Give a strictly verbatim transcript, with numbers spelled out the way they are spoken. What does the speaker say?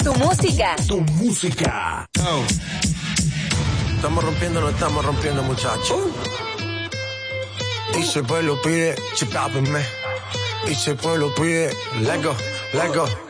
Tu música. Tu música. Oh. Estamos rompiendo, no estamos rompiendo, muchachos. Y si el pueblo pide, chipápenme. Y si el pueblo pide, let go, let go.